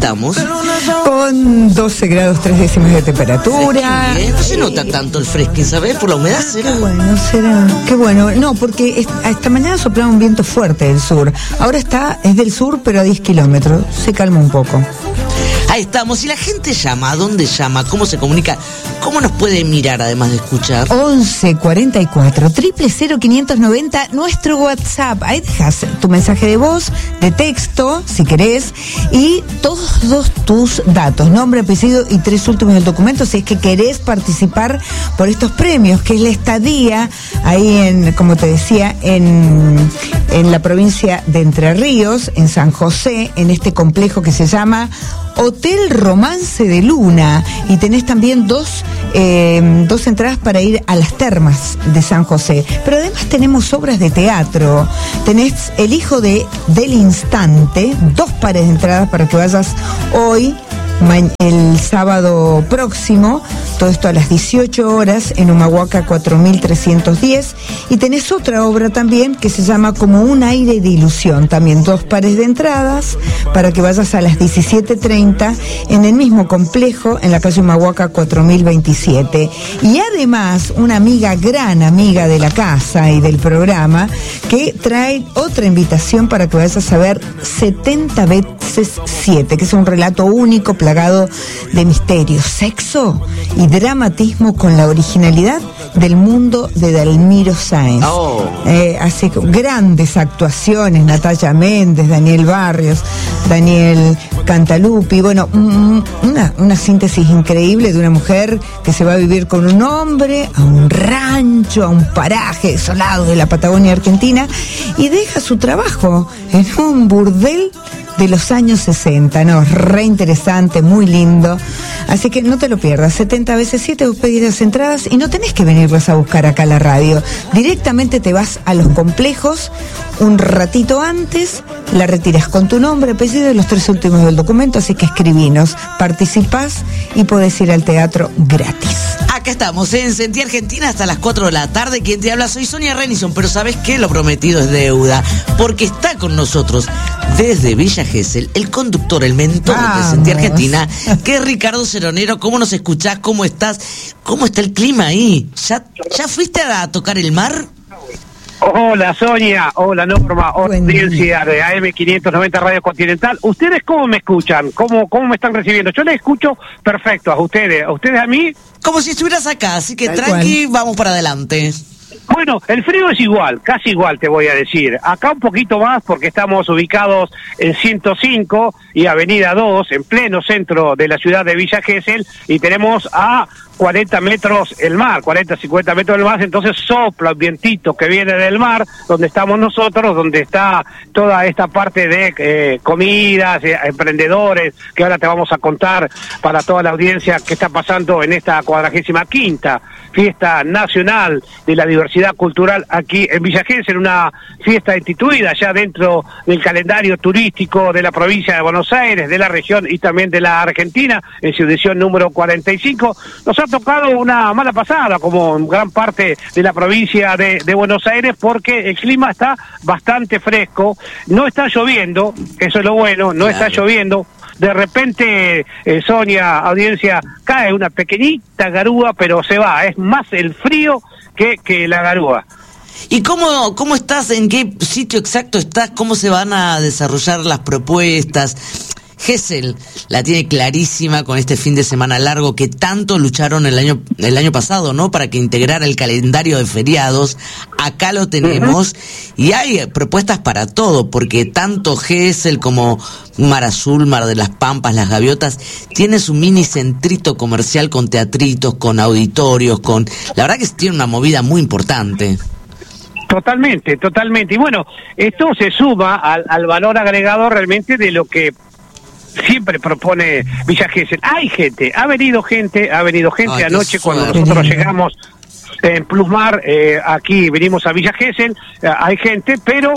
estamos? Con 12 grados 3 décimas de temperatura. No se nota tanto el fresquín, ¿sabes? Por la humedad será. Qué bueno, será. Qué bueno. No, porque esta mañana soplaba un viento fuerte del sur. Ahora es del sur, pero a 10 kilómetros. Se calma un poco. Ahí estamos. Y la gente llama. ¿A dónde llama? ¿Cómo se comunica? ¿Cómo nos puede mirar además de escuchar? 11 44 000 590, nuestro WhatsApp. Ahí dejas tu mensaje de voz, de texto, si querés, y todos tus datos, nombre, apellido y 3 últimos del documento, si es que querés participar por estos premios, que es la estadía ahí en, como te decía, en la provincia de Entre Ríos, en San José, en este complejo que se llama Hotel Romance de Luna, y tenés también dos entradas para ir a las termas de San José. Pero además tenemos obras de teatro, tenés El hijo del instante, 2 pares de entradas para que vayas hoy, el sábado próximo, todo esto a las 18 horas en Humahuaca 4310, y tenés otra obra también que se llama Como un aire de ilusión, también 2 pares de entradas para que vayas a las 17:30 en el mismo complejo en la calle Humahuaca 4027. Y además una gran amiga de la casa y del programa que trae otra invitación para que vayas a ver 70 veces 7, que es un relato único plagado de misterio, sexo y dramatismo con la originalidad del mundo de Dalmiro Sáenz. Hace grandes actuaciones, Natalia Méndez, Daniel Barrios, Daniel Cantalupi, bueno, una síntesis increíble de una mujer que se va a vivir con un hombre a un rancho, a un paraje desolado de la Patagonia Argentina, y deja su trabajo en un burdel de los años 60, re interesante, muy lindo, así que no te lo pierdas. 70 veces 7, vos pedís las entradas y no tenés que venirlas a buscar acá a la radio, directamente te vas a los complejos un ratito antes, la retiras con tu nombre, apellido y los 3 últimos del documento, así que escribinos, participás y podés ir al teatro gratis. Acá estamos en Sentí Argentina hasta las 4 de la tarde. Quien te habla soy Sonia Renison, pero ¿sabes qué? Lo prometido es deuda, porque está con nosotros desde Villa Gesell el conductor, el mentor de Sentí Argentina, que es Ricardo Ceronero. ¿Cómo nos escuchás? ¿Cómo estás? ¿Cómo está el clima ahí? ¿Ya fuiste a tocar el mar? Hola Sonia, hola Norma, hola audiencia de AM590 Radio Continental. ¿Ustedes cómo me escuchan? ¿Cómo me están recibiendo? Yo les escucho perfecto a ustedes a mí. Como si estuvieras acá, así que tranqui, vamos para adelante. Bueno, el frío es igual, casi igual te voy a decir. Acá un poquito más porque estamos ubicados en 105 y Avenida 2, en pleno centro de la ciudad de Villa Gesell, y tenemos a 40 metros el mar, 40, 50 metros del mar, entonces sopla un vientito que viene del mar, donde estamos nosotros, donde está toda esta parte de comidas, emprendedores, que ahora te vamos a contar para toda la audiencia qué está pasando en esta 45ª Fiesta Nacional de la Diversidad Cultural aquí en Villa Gesell, una fiesta instituida ya dentro del calendario turístico de la provincia de Buenos Aires, de la región y también de la Argentina, en su edición número 45. Nos ha tocado una mala pasada, como en gran parte de la provincia de Buenos Aires, porque el clima está bastante fresco, no está lloviendo, eso es lo bueno, no está lloviendo. De repente, Sonia, audiencia, cae una pequeñita garúa, pero se va, es más el frío que la garúa. ¿Y cómo estás? ¿En qué sitio exacto estás? ¿Cómo se van a desarrollar las propuestas? Gesell la tiene clarísima con este fin de semana largo que tanto lucharon el año pasado, ¿no? Para que integrara el calendario de feriados. Acá lo tenemos y hay propuestas para todo, porque tanto Gesell como Mar Azul, Mar de las Pampas, Las Gaviotas, tiene su mini centrito comercial con teatritos, con auditorios, la verdad que tiene una movida muy importante. Totalmente. Y bueno, esto se suma al valor agregado realmente de lo que siempre propone Villa Gesell. Ha venido gente anoche cuando nosotros llegamos en Plusmar, aquí venimos a Villa Gesell, hay gente, pero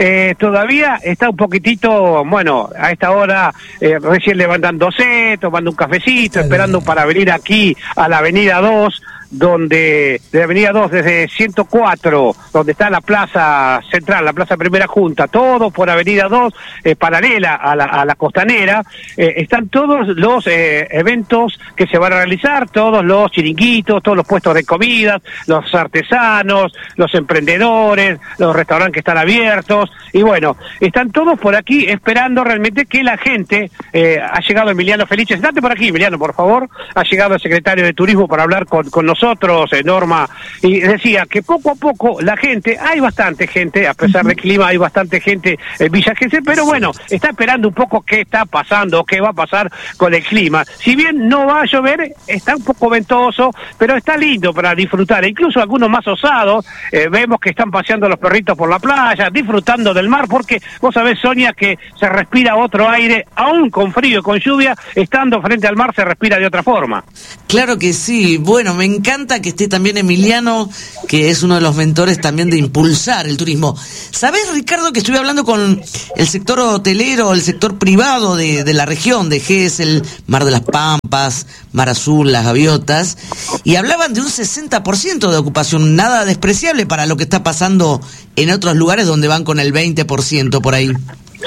todavía está un poquitito, bueno, a esta hora recién levantándose, tomando un cafecito, esperando para venir aquí a la Avenida 2, de Avenida 2, desde 104, donde está la plaza central, la plaza Primera Junta, todo por Avenida 2, paralela a la costanera, están todos los eventos que se van a realizar, todos los chiringuitos, todos los puestos de comidas, los artesanos, los emprendedores, los restaurantes que están abiertos, y bueno, están todos por aquí esperando realmente que la gente, ha llegado Emiliano Felice, sentate por aquí, Emiliano, por favor, ha llegado el secretario de Turismo para hablar con nosotros, Norma, y decía que poco a poco la gente, hay bastante gente, a pesar del clima, hay bastante gente en Villa Gesell, pero bueno, está esperando un poco qué está pasando, qué va a pasar con el clima. Si bien no va a llover, está un poco ventoso, pero está lindo para disfrutar, incluso algunos más osados, vemos que están paseando los perritos por la playa, disfrutando del mar, porque vos sabés, Sonia, que se respira otro aire, aún con frío y con lluvia, estando frente al mar se respira de otra forma. Claro que sí, bueno, me encanta que esté también Emiliano, que es uno de los mentores también de impulsar el turismo. ¿Sabés, Ricardo, que estuve hablando con el sector hotelero, el sector privado de la región, de Gesell, Mar de las Pampas, Mar Azul, Las Gaviotas, y hablaban de un 60% de ocupación, nada despreciable para lo que está pasando en otros lugares donde van con el 20% por ahí?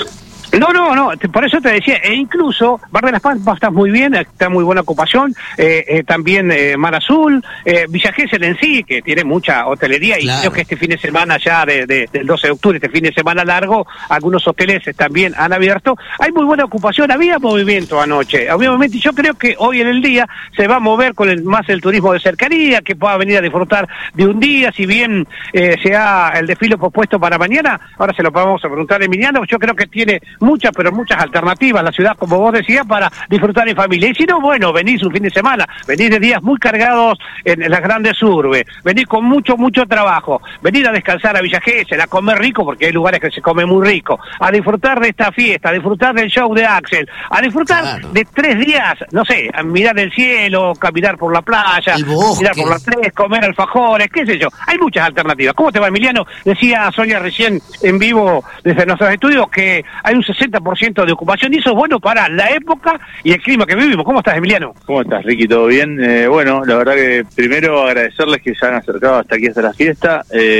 No, por eso te decía, e incluso Mar de las Pampas está muy bien, está muy buena ocupación, también Mar Azul, Villa Gesell en sí, que tiene mucha hotelería, claro. Y creo que este fin de semana ya del 12 de octubre, este fin de semana largo, algunos hoteles también han abierto, hay muy buena ocupación, había movimiento anoche, obviamente yo creo que hoy en el día se va a mover con más el turismo de cercanía, que pueda venir a disfrutar de un día, si bien sea el desfile pospuesto para mañana, ahora se lo vamos a preguntar a Emiliano, yo creo que tiene muchas alternativas, la ciudad, como vos decías, para disfrutar en familia. Y si no, bueno, venís un fin de semana, venís de días muy cargados en las grandes urbes, venís con mucho trabajo, venís a descansar a Villa Gesell, a comer rico, porque hay lugares que se come muy rico, a disfrutar de esta fiesta, a disfrutar del show de Axel, a disfrutar de 3 días, no sé, a mirar el cielo, caminar por la playa, mirar por las 3, comer alfajores, qué sé yo. Hay muchas alternativas. ¿Cómo te va, Emiliano? Decía Sonia recién en vivo desde nuestros estudios que hay un 60% de ocupación, y eso es bueno para la época y el clima que vivimos. ¿Cómo estás, Emiliano? ¿Cómo estás, Ricky? ¿Todo bien? Bueno, la verdad que primero agradecerles que se han acercado hasta aquí, hasta la fiesta.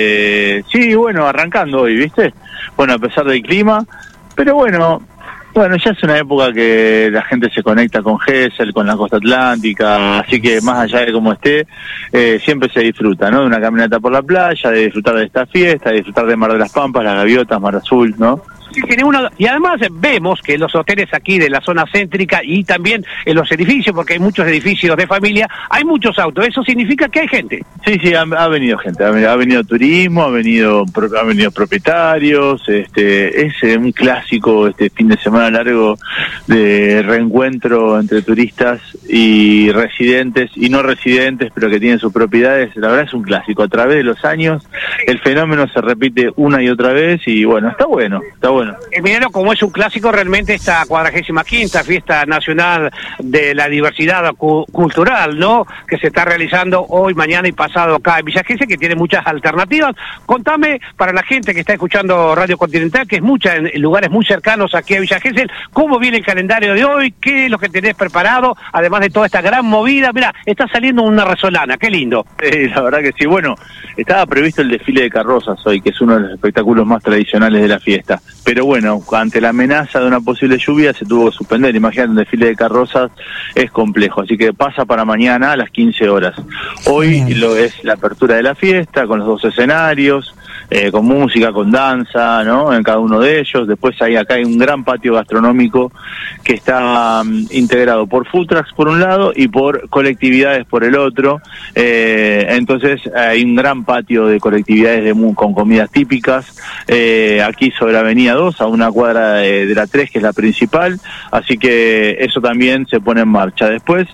Sí, bueno, arrancando hoy, ¿viste? Bueno, a pesar del clima, pero bueno, ya es una época que la gente se conecta con Gesell, con la costa atlántica, así que más allá de cómo esté, siempre se disfruta, ¿no? De una caminata por la playa, de disfrutar de esta fiesta, de disfrutar de Mar de las Pampas, Las Gaviotas, Mar Azul, ¿no? Sí, tiene uno, y además vemos que los hoteles aquí de la zona céntrica y también en los edificios, porque hay muchos edificios de familia, hay muchos autos, eso significa que hay gente. Sí, ha venido gente, ha venido turismo, ha venido propietarios, es un clásico este fin de semana largo de reencuentro entre turistas y residentes y no residentes, pero que tienen sus propiedades. La verdad es un clásico, a través de los años el fenómeno se repite una y otra vez y bueno, está bueno. Emiliano, como es un clásico realmente esta 45ª Fiesta Nacional de la Diversidad Cultural, ¿no?, que se está realizando hoy, mañana y pasado acá en Villa Gesell, que tiene muchas alternativas. Contame, para la gente que está escuchando Radio Continental, que es mucha en lugares muy cercanos aquí a Villa Gesell, ¿cómo viene el calendario de hoy? ¿Qué es lo que tenés preparado? Además de toda esta gran movida, mira, está saliendo una resolana, qué lindo. Sí, la verdad que sí. Bueno, estaba previsto el desfile de carrozas hoy, que es uno de los espectáculos más tradicionales de la fiesta. Pero bueno, ante la amenaza de una posible lluvia se tuvo que suspender. Imagínate, un desfile de carrozas es complejo, así que pasa para mañana a las 15 horas. Hoy lo es la apertura de la fiesta, con los 2 escenarios, con música, con danza, ¿no?, en cada uno de ellos. Después acá hay un gran patio gastronómico que está integrado por food trucks por un lado y por colectividades por el otro. Entonces hay un gran patio de colectividades con comidas típicas, aquí sobre Avenida 2, a una cuadra de la 3, que es la principal, así que eso también se pone en marcha. Después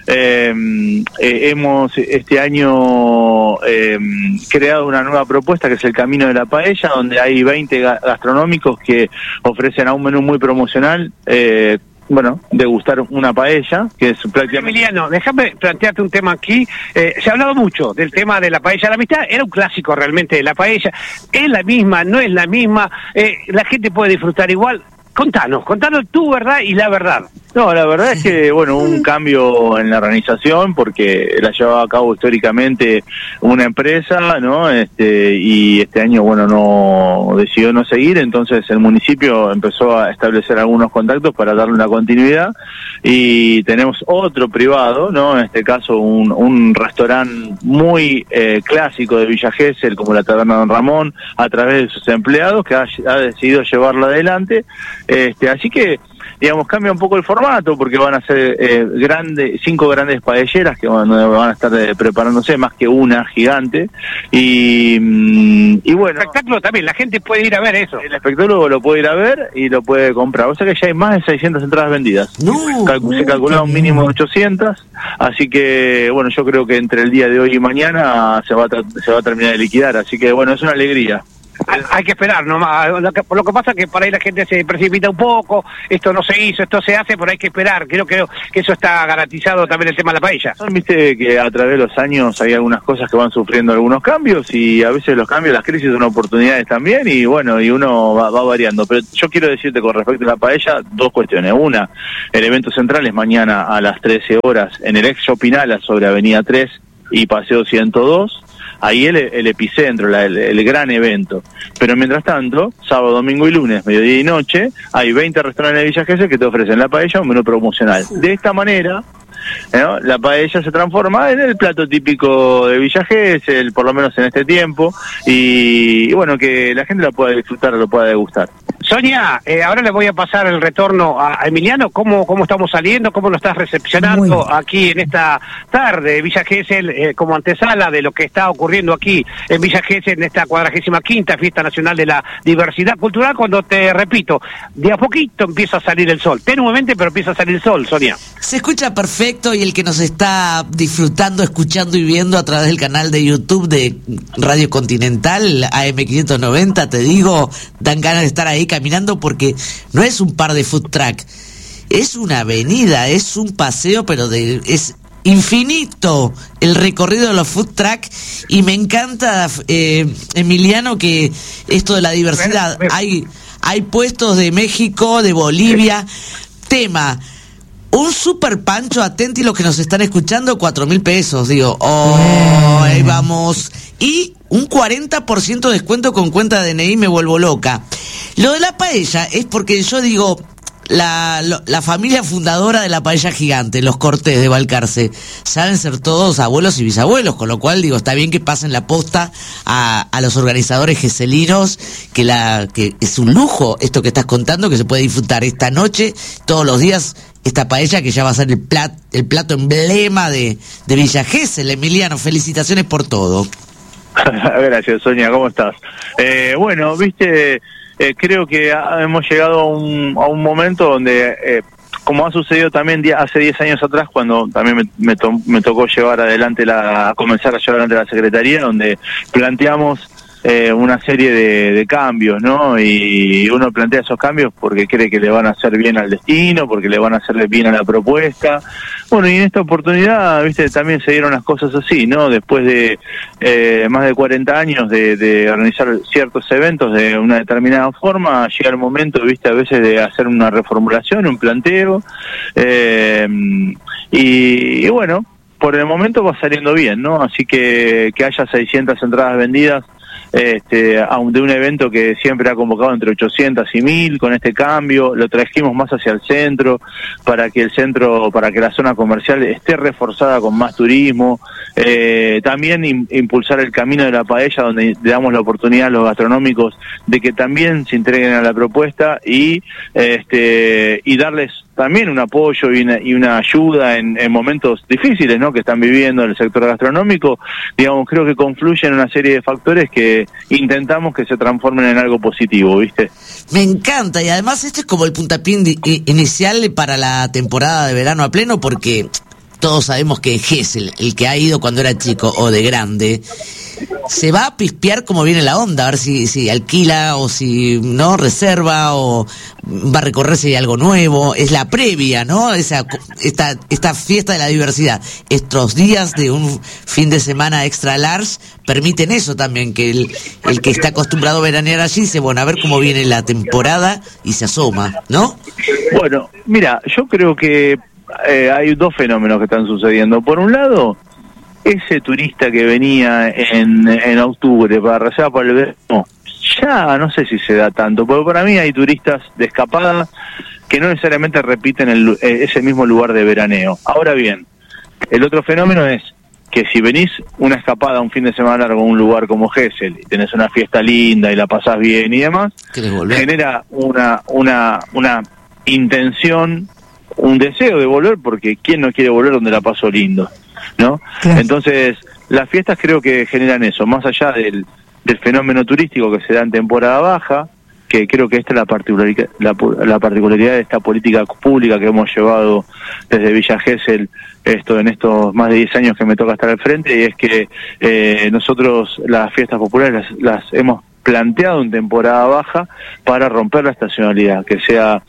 hemos este año creado una nueva propuesta que es el Camino de la Paella, donde hay 20 gastronómicos que ofrecen a un menú muy promocional, degustar una paella, que es prácticamente... Emiliano, déjame plantearte un tema aquí. Se ha hablado mucho del tema de la paella. La amistad era un clásico realmente de la paella. ¿Es la misma? ¿No es la misma? ¿La gente puede disfrutar igual? Contanos tu verdad y la verdad. No, la verdad es que, bueno, hubo un cambio en la organización porque la llevaba a cabo históricamente una empresa, ¿no? Y este año, bueno, decidió no seguir, entonces el municipio empezó a establecer algunos contactos para darle una continuidad y tenemos otro privado, ¿no? En este caso un restaurante muy clásico de Villa Gesell, como la Taberna Don Ramón, a través de sus empleados, que ha decidido llevarlo adelante, así que digamos, cambia un poco el formato porque van a ser 5 grandes paelleras que van a estar preparándose, más que una gigante. Y bueno. El espectáculo también, la gente puede ir a ver eso. El espectáculo lo puede ir a ver y lo puede comprar. O sea que ya hay más de 600 entradas vendidas. Se calculaba un mínimo de 800. Así que, bueno, yo creo que entre el día de hoy y mañana se va a terminar de liquidar. Así que, bueno, es una alegría. Hay que esperar nomás. Lo que pasa es que por ahí la gente se precipita un poco, esto no se hizo, esto se hace, pero hay que esperar. Creo que eso está garantizado también el tema de la paella. Viste que a través de los años hay algunas cosas que van sufriendo algunos cambios y a veces los cambios, las crisis son oportunidades también y bueno, y uno va variando. Pero yo quiero decirte con respecto a la paella 2 cuestiones. Una, el evento central es mañana a las 13 horas en el ex Shopinala sobre Avenida 3 y Paseo 102. Ahí el epicentro, el gran evento. Pero mientras tanto, sábado, domingo y lunes, mediodía y noche, hay 20 restaurantes de Villa Gesell que te ofrecen la paella o un menú promocional. De esta manera, ¿no? La paella se transforma en el plato típico de Villa Gesell, por lo menos en este tiempo, y bueno, que la gente la pueda disfrutar, lo pueda degustar. Sonia, ahora le voy a pasar el retorno a Emiliano. ¿Cómo estamos saliendo? ¿Cómo lo estás recepcionando aquí en esta tarde de Villa Gesell como antesala de lo que está ocurriendo aquí en Villa Gesell en esta 45ª Fiesta Nacional de la Diversidad Cultural? Cuando te repito, de a poquito empieza a salir el sol. Tenuemente, pero empieza a salir el sol, Sonia. Se escucha perfecto y el que nos está disfrutando, escuchando y viendo a través del canal de YouTube de Radio Continental, AM590, te digo, dan ganas de estar ahí caminando porque no es un par de food truck, es una avenida, es un paseo, pero es infinito el recorrido de los food truck y me encanta, Emiliano, que esto de la diversidad, hay puestos de México, de Bolivia, tema, un super pancho, atenti los que nos están escuchando, 4.000 pesos, digo, ahí vamos, y un 40% de descuento con cuenta de DNI, me vuelvo loca. Lo de la paella es porque yo digo, la familia fundadora de la paella gigante, los Cortés de Balcarce, saben ser todos abuelos y bisabuelos, con lo cual digo, está bien que pasen la posta a los organizadores geselinos, que es un lujo esto que estás contando, que se puede disfrutar esta noche, todos los días, esta paella que ya va a ser el plato emblema de Villa Gesell. Emiliano, felicitaciones por todo. Gracias, Sonia, ¿cómo estás? Bueno, viste, creo que hemos llegado a un momento donde, como ha sucedido también hace 10 años atrás, cuando también me tocó llevar adelante comenzar a llevar adelante la Secretaría, donde planteamos una serie de cambios, ¿no? Y uno plantea esos cambios porque cree que le van a hacer bien al destino, porque le van a hacer bien a la propuesta. Bueno, y en esta oportunidad, viste, también se dieron las cosas así, ¿no? Después de más de 40 años de organizar ciertos eventos de una determinada forma, llega el momento, viste, a veces de hacer una reformulación, un planteo, y bueno, por el momento va saliendo bien, ¿no? Así que haya 600 entradas vendidas, de un evento que siempre ha convocado entre 800 y 1000, con este cambio lo trajimos más hacia el centro, para que la zona comercial esté reforzada con más turismo, también impulsar el camino de la paella, donde le damos la oportunidad a los gastronómicos de que también se entreguen a la propuesta y darles también un apoyo y una ayuda en momentos difíciles, ¿no?, que están viviendo el sector gastronómico. Digamos, creo que confluyen una serie de factores que intentamos que se transformen en algo positivo, ¿viste? Me encanta, y además este es como el puntapié inicial para la temporada de verano a pleno, porque todos sabemos que Gesell, el que ha ido cuando era chico o de grande, se va a pispear cómo viene la onda, a ver si alquila o si no reserva o va a recorrer si hay algo nuevo. Es la previa, ¿no? Esta fiesta de la diversidad. Estos días de un fin de semana extra large permiten eso también, que el que está acostumbrado a veranear allí dice, bueno, a ver cómo viene la temporada y se asoma, ¿no? Bueno, mira, yo creo que hay dos fenómenos que están sucediendo. Por un lado, ese turista que venía en octubre para reservar para el verano, ya no sé si se da tanto, porque para mí hay turistas de escapada que no necesariamente repiten ese mismo lugar de veraneo. Ahora bien, el otro fenómeno es que si venís una escapada un fin de semana largo a un lugar como Gesell y tenés una fiesta linda y la pasás bien y demás, genera una intención, un deseo de volver, porque ¿quién no quiere volver donde la pasó lindo? ¿No? Claro. Entonces, las fiestas creo que generan eso, más allá del fenómeno turístico que se da en temporada baja, que creo que esta es la particularidad de esta política pública que hemos llevado desde Villa Gesell en estos más de 10 años que me toca estar al frente, y es que nosotros las fiestas populares las hemos planteado en temporada baja para romper la estacionalidad, que sea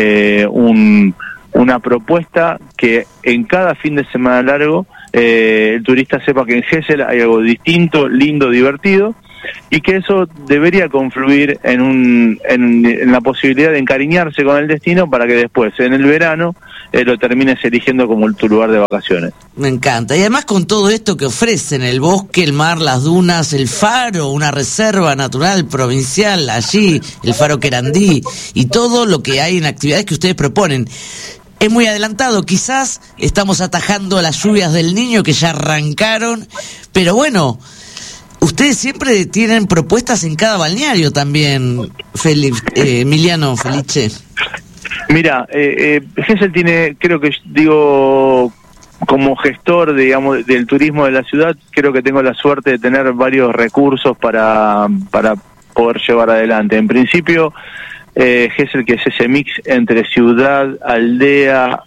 una propuesta que en cada fin de semana largo el turista sepa que en Gesell hay algo distinto, lindo, divertido, y que eso debería confluir en la posibilidad de encariñarse con el destino para que después, en el verano, lo termines eligiendo como tu lugar de vacaciones. Me encanta. Y además con todo esto que ofrecen, el bosque, el mar, las dunas, el faro, una reserva natural provincial allí, el faro Querandí, y todo lo que hay en actividades que ustedes proponen. Es muy adelantado, quizás estamos atajando las lluvias del Niño que ya arrancaron, pero bueno, ustedes siempre tienen propuestas en cada balneario también, Emiliano Felice. Mira, Gesell tiene, creo que digo, como gestor, digamos, del turismo de la ciudad, creo que tengo la suerte de tener varios recursos para poder llevar adelante. En principio, Gesell, que es ese mix entre ciudad, aldea,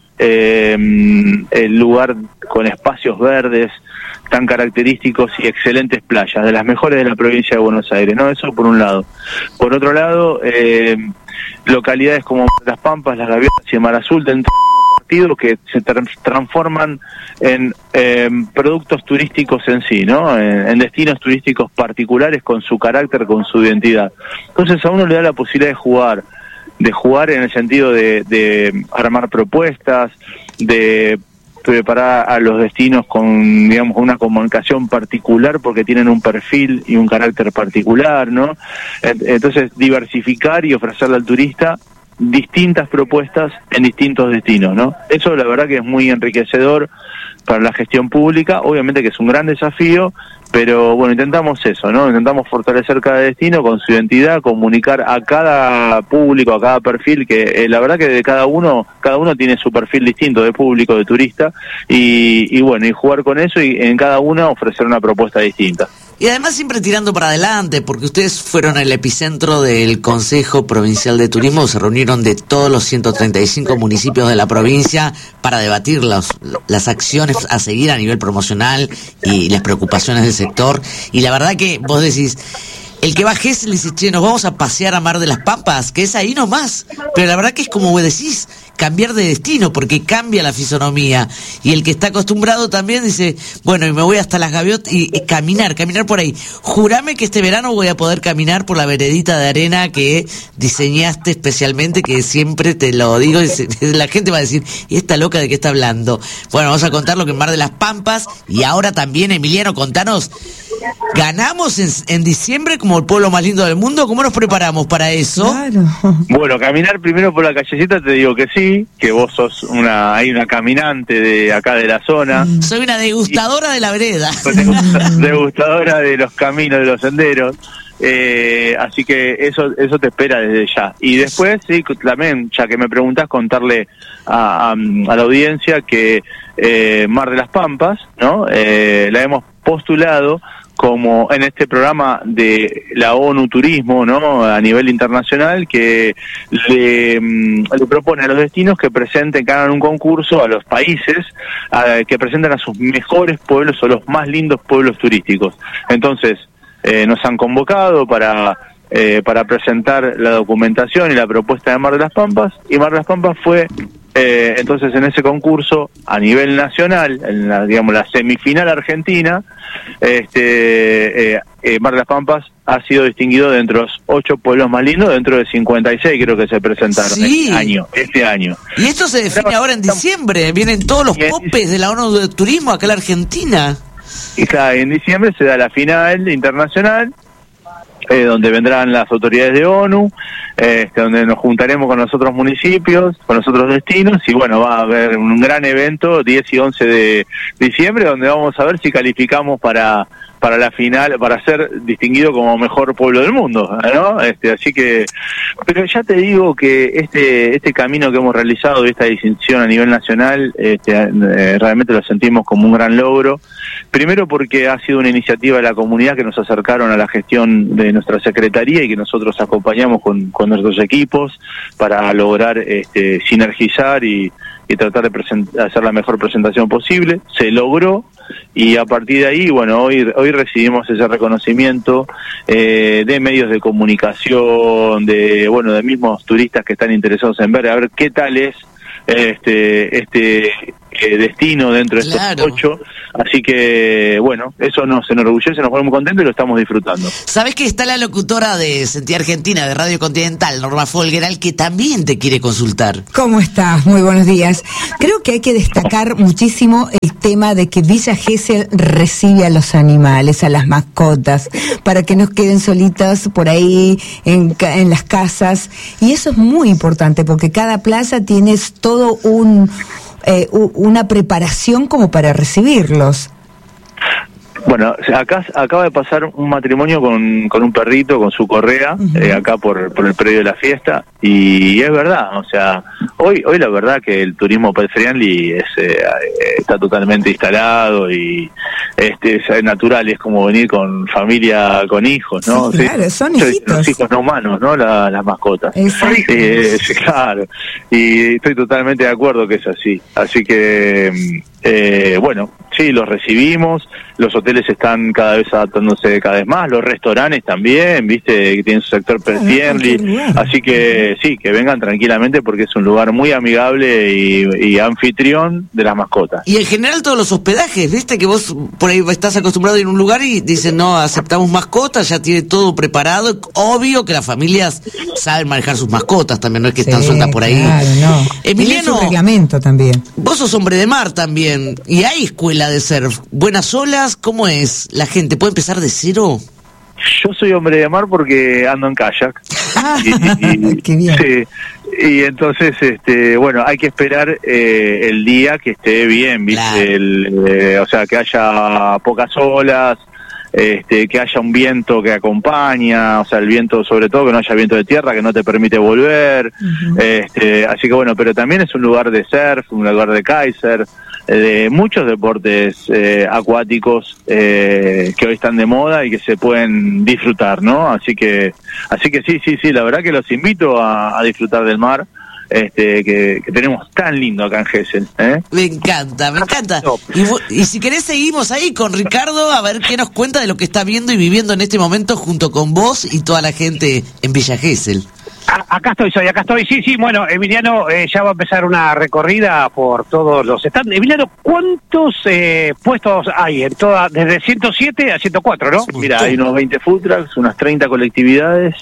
el lugar con espacios verdes tan característicos y excelentes playas, de las mejores de la provincia de Buenos Aires, ¿no? Eso por un lado. Por otro lado, localidades como Las Pampas, Las Gaviotas y Mar Azul dentro del mismo partido que se transforman en productos turísticos en sí, ¿no? En destinos turísticos particulares con su carácter, con su identidad. Entonces a uno le da la posibilidad de jugar en el sentido de armar propuestas, de preparar a los destinos con, digamos, una comunicación particular porque tienen un perfil y un carácter particular, ¿no? Entonces, diversificar y ofrecerle al turista distintas propuestas en distintos destinos, ¿no? Eso la verdad que es muy enriquecedor para la gestión pública, obviamente que es un gran desafío, pero bueno, intentamos eso, ¿no? Intentamos fortalecer cada destino con su identidad, comunicar a cada público, a cada perfil, que la verdad que de cada uno tiene su perfil distinto de público, de turista, y bueno, y jugar con eso y en cada uno ofrecer una propuesta distinta. Y además siempre tirando para adelante, porque ustedes fueron el epicentro del Consejo Provincial de Turismo, se reunieron de todos los 135 municipios de la provincia para debatir las acciones a seguir a nivel promocional y las preocupaciones del sector. Y la verdad que vos decís, el que va a Gesell dice, che, nos vamos a pasear a Mar de las Pampas, que es ahí nomás. Pero la verdad que es como vos decís, cambiar de destino, porque cambia la fisonomía. Y el que está acostumbrado también dice, bueno, y me voy hasta Las Gaviotas y caminar por ahí. Jurame que este verano voy a poder caminar por la veredita de arena que diseñaste especialmente, que siempre te lo digo, y la gente va a decir, ¿y esta loca de qué está hablando? Bueno, vamos a contar lo que en Mar de las Pampas, y ahora también, Emiliano, contanos, ¿ganamos en diciembre como el pueblo más lindo del mundo? ¿Cómo nos preparamos para eso? Claro. Bueno, caminar primero por la callecita, te digo que sí, que vos sos una caminante de acá de la zona. Soy una degustadora de la vereda. Degustadora de los caminos, de los senderos. Así que eso te espera desde ya. Y después, sí, también, ya que me preguntás, contarle a la audiencia que Mar de las Pampas, ¿no? La hemos postulado como en este programa de la ONU Turismo, ¿no?, a nivel internacional, que le propone a los destinos que presenten, que hagan un concurso a los países que presenten a sus mejores pueblos o los más lindos pueblos turísticos. Entonces, nos han convocado para presentar la documentación y la propuesta de Mar de las Pampas, y Mar de las Pampas fue entonces en ese concurso a nivel nacional, en la semifinal argentina, Mar de las Pampas ha sido distinguido dentro de los 8 pueblos más lindos, dentro de 56 creo que se presentaron este año. Y esto se define ahora en diciembre, vienen todos los popes de la ONU de Turismo acá a la Argentina. Y en diciembre se da la final internacional, donde vendrán las autoridades de ONU, donde nos juntaremos con los otros municipios, con los otros destinos, y bueno, va a haber un gran evento 10 y 11 de diciembre, donde vamos a ver si calificamos para la final, para ser distinguido como mejor pueblo del mundo, ¿no? Así que, pero ya te digo que este camino que hemos realizado y esta distinción a nivel nacional, realmente lo sentimos como un gran logro. Primero porque ha sido una iniciativa de la comunidad que nos acercaron a la gestión de nuestra secretaría y que nosotros acompañamos con nuestros equipos para lograr sinergizar y tratar de hacer la mejor presentación posible. Se logró, y a partir de ahí, bueno, hoy recibimos ese reconocimiento de medios de comunicación, de mismos turistas que están interesados en ver, a ver qué tal es destino dentro de estos 8, así que bueno, eso nos enorgullece, nos pone muy contentos y lo estamos disfrutando. Sabés que está la locutora de Sentí Argentina de Radio Continental, Norma Folgeral, que también te quiere consultar. ¿Cómo estás? Muy buenos días. Creo que hay que destacar muchísimo el tema de que Villa Gesell recibe a los animales, a las mascotas, para que no queden solitas por ahí en las casas, y eso es muy importante porque cada plaza tiene todo una preparación como para recibirlos. Bueno, acá acaba de pasar un matrimonio con un perrito, con su correa, acá por el predio de la fiesta, y es verdad, o sea, hoy la verdad que el turismo pet friendly está totalmente instalado y es natural, es como venir con familia, con hijos, ¿no? Sí, claro, son hijitos. Los hijos no humanos, ¿no? Las mascotas. Exacto. Sí, claro, y estoy totalmente de acuerdo que es así. Así que, bueno, sí, los recibimos, los hoteles están cada vez adaptándose cada vez más, los restaurantes también, viste, que tienen su sector pet friendly, así que sí, que vengan tranquilamente porque es un lugar muy amigable y anfitrión de las mascotas. Y en general todos los hospedajes, viste que vos por ahí estás acostumbrado a ir a un lugar y dicen no, aceptamos mascotas, ya tiene todo preparado, obvio que las familias saben manejar sus mascotas también, no es que están sueltas por ahí. Claro, no. Emiliano, tiene su reglamento también. Vos sos hombre de mar también, y hay escuela de surf, buenas olas, ¿cómo es? ¿La gente puede empezar de cero? Yo soy hombre de mar porque ando en kayak. Qué bien. Sí, y entonces, bueno, hay que esperar el día que esté bien, ¿viste? Claro. O sea, que haya pocas olas, que haya un viento que acompaña, o sea, el viento, sobre todo que no haya viento de tierra que no te permite volver, así que bueno, pero también es un lugar de surf, un lugar de kitesurf, de muchos deportes acuáticos que hoy están de moda y que se pueden disfrutar, ¿no? Así que sí, la verdad que los invito a disfrutar del mar. Que tenemos tan lindo acá en Gesell, ¿eh? Me encanta. Y si querés seguimos ahí con Ricardo a ver qué nos cuenta de lo que está viendo y viviendo en este momento junto con vos y toda la gente en Villa Gesell. Acá estoy, sí, bueno, Emiliano, ya va a empezar una recorrida por todos los stands. Emiliano, ¿cuántos puestos hay en toda, desde 107 a 104, no? Mira, hay unos 20 food trucks, unas 30 colectividades,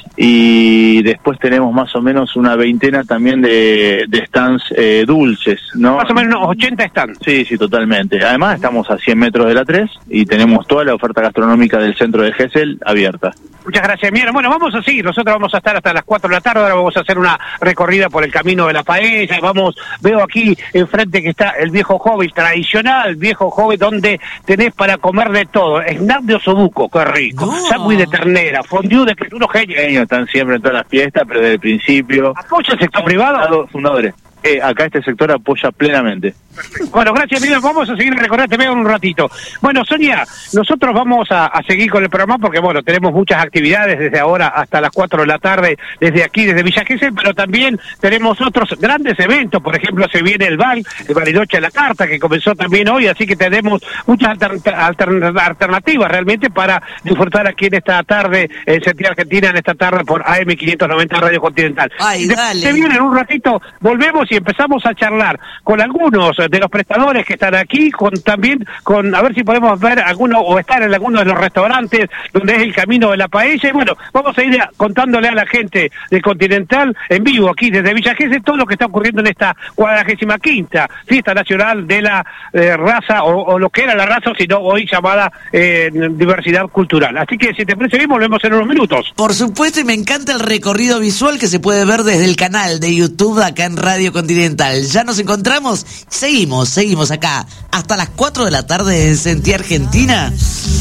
y después tenemos más o menos una veintena también de stands dulces, ¿no? Más o menos unos 80 stands. Sí, totalmente. Además estamos a 100 metros de la 3 y tenemos toda la oferta gastronómica del centro de Gesell abierta. Muchas gracias, Emiliano. Bueno, vamos a seguir, nosotros vamos a estar hasta las 4 de la tarde, ahora vamos a hacer una recorrida por el camino de la paella, veo aquí enfrente que está el viejo Hobbit tradicional, viejo Hobbit donde tenés para comer de todo, snack de osobuco, qué rico, sándwich de ternera, fondue de unos genios, están siempre en todas las fiestas, pero desde el principio. ¿Apoya el sector privado? Fundadores. acá este sector apoya plenamente. Bueno, gracias, Miguel. Vamos a seguir recordando un ratito. Bueno, Sonia, nosotros vamos a seguir con el programa porque, bueno, tenemos muchas actividades desde ahora hasta las 4 de la tarde, desde aquí, desde Villa Gesell, pero también tenemos otros grandes eventos. Por ejemplo, se viene el Bariloche a la Carta, que comenzó también hoy, así que tenemos muchas alternativas realmente para disfrutar aquí en esta tarde, en Sentir Argentina, en esta tarde por AM590 Radio Continental. Ay, dale. Se viene en un ratito, volvemos y empezamos a charlar con algunos de los prestadores que están aquí, también con a ver si podemos ver alguno o estar en alguno de los restaurantes donde es el camino de la paella. Y bueno, vamos a ir contándole a la gente de Continental en vivo aquí desde Villa Gesell todo lo que está ocurriendo en esta 45ª Fiesta Nacional de la Raza, o lo que era la raza, sino hoy llamada Diversidad Cultural. Así que si te parece bien, volvemos en unos minutos. Por supuesto, y me encanta el recorrido visual que se puede ver desde el canal de YouTube acá en Radio Continental. Ya nos encontramos, seguimos acá hasta las 4 de la tarde en Sentir Argentina.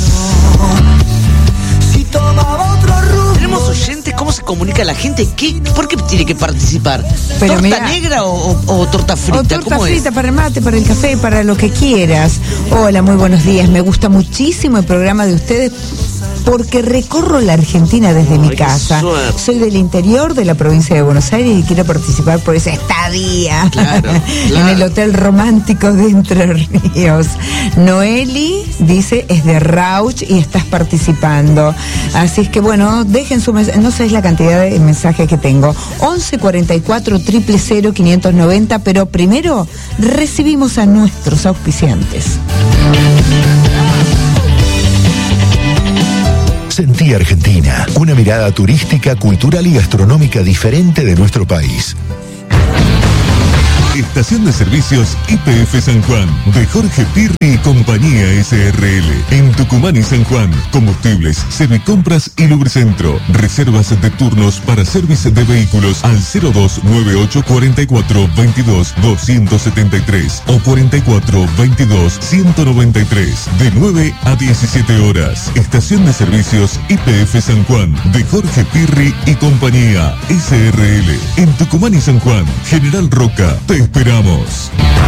Tenemos oyentes, ¿cómo se comunica la gente? ¿Por qué tiene que participar? Pero ¿Torta mirá, negra o torta frita? O torta ¿Cómo frita es? para el mate, para el café, para lo que quieras. Hola, muy buenos días. Me gusta muchísimo el programa de ustedes porque recorro la Argentina desde mi casa. Soy del interior de la provincia de Buenos Aires y quiero participar por esa estadía en el Hotel Romántico de Entre Ríos. Noeli dice, es de Rauch y estás participando. Así es que bueno, dejen su mensaje. No sabes la cantidad de mensajes que tengo. 11 44 000 590, pero primero recibimos a nuestros auspiciantes. Sentí Argentina, una mirada turística, cultural y gastronómica diferente de nuestro país. Estación de Servicios YPF San Juan, de Jorge Pirri y Compañía SRL. En Tucumán y San Juan, combustibles, servicompras y lubricentro. Reservas de turnos para servicio de vehículos al 0298 44 22 273 o 44 22 193, de 9 a 17 horas. Estación de Servicios YPF San Juan, de Jorge Pirri y Compañía SRL. En Tucumán y San Juan, General Roca, te esperamos.